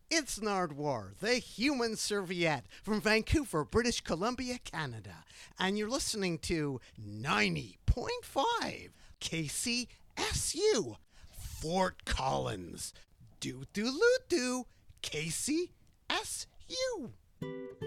It's Nardwar, the human serviette from Vancouver, British Columbia, Canada. And you're listening to 90.5 KCSU, Fort Collins. Do-do-loo-do, KCSU.